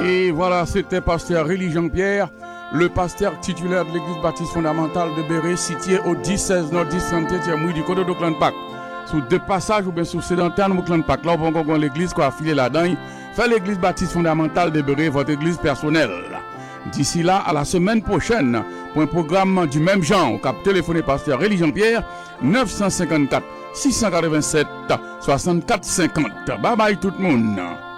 Et voilà, c'était pasteur Réli Jean-Pierre, le pasteur titulaire de l'église baptiste fondamentale de Béré, situé au 10-16 Nord 10-31 rue du côté de Clan-Pac. Sous deux passages ou bien sous sédentaire de Clan-Pac. Là, on va l'église qui a filé là-dedans. Fait l'église baptiste fondamentale de Béré, votre église personnelle. D'ici là, à la semaine prochaine, pour un programme du même genre, cap téléphoné pasteur Réli Jean-Pierre, 954 687 64 50. Bye bye tout le monde.